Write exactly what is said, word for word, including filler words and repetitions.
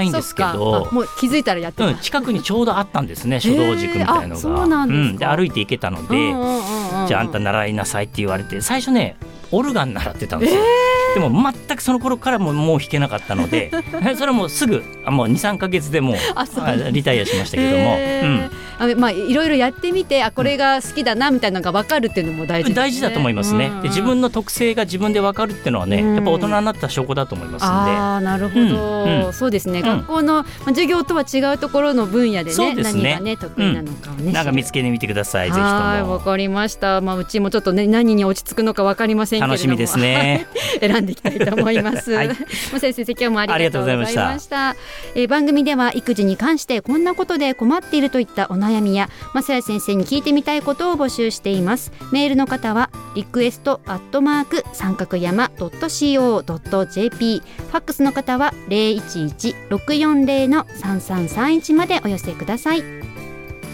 ないんですけど、 もう気づいたらやってた、 うん、近くにちょうどあったんですね書道塾みたいのが。 そうなんですか、 うん、で歩いて行けたので、うんうんうんうん、じゃああんた習いなさいって言われて、最初ねオルガン習ってたんですよ、えー、でも全くその頃からももう弾けなかったのでそれはもうすぐもう にさんかげつでもうリタイアしましたけども、 えーうん、あまあ、いろいろやってみて、あこれが好きだなみたいなのが分かるっていうのも大事ですね。 大事だと思いますね、うんうん、で自分の特性が自分で分かるっていうのはね、うん、やっぱ大人になった証拠だと思いますんで。 あなるほど、うんうん、そうですね、うん、学校の授業とは違うところの分野で ね, でね何が、ね、得意なのかをね、うん、 なんか見つけてみてください。ぜひとも。 はいわかりました、まあ、うちもちょっと、ね、何に落ち着くのか分かりませんけれども楽しみですね選んでいきたいと思います、はい、先生今日もありがとうございました。ましたえー、番組では育児に関してこんなことで困っているといったお悩みや正谷先生に聞いてみたいことを募集しています。メールの方はリクエストアットマーク三角山 ドットシーオー ドットジェーピー、 ファックスの方は ゼロいちいち ろくよんゼロ のさんさんさんいちまでお寄せください。